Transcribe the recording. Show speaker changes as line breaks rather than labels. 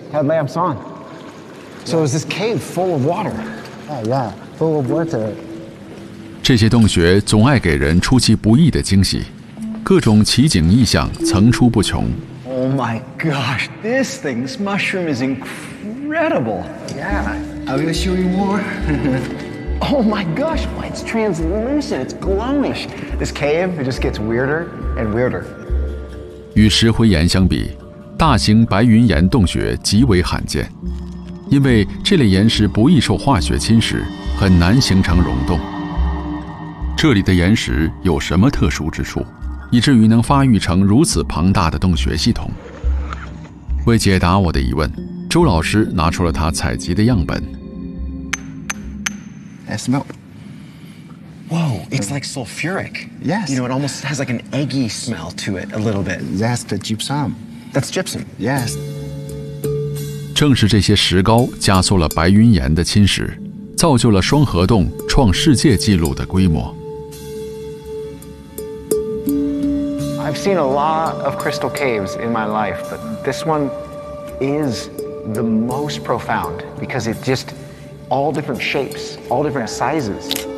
had lamps on. So is this cave full of water?
Yeah, full of water.
这些洞穴总爱给人出其不意的惊喜，各种奇景异象层出不穷。
Oh my gosh, this mushroom is incredible.
Yeah.
I'm gonna show you more.
Oh my gosh, why it's translucent, it's glowing.
This cave, it just gets weirder and weirder.
与石灰岩相比，大型白云岩洞穴极为罕见，因为这类岩石不易受化学侵蚀，很难形成溶洞。这里的岩石有什么特殊之处，以至于能发育成如此庞大的洞穴系统？为解答我的疑问，周老师拿出了他采集的样本。
Smell.
Whoa, it's like sulfuric.
Yes.
You know, it almost has like an eggy smell to it a little bit.
That's the gypsum.
That's gypsum.
Yes.
正是这些石膏加速了白云岩的侵蚀，造就了双河洞创世界纪录的规模。
I've seen a lot of crystal caves in my life, but this one is the most profound because it's just all different shapes, all different sizes.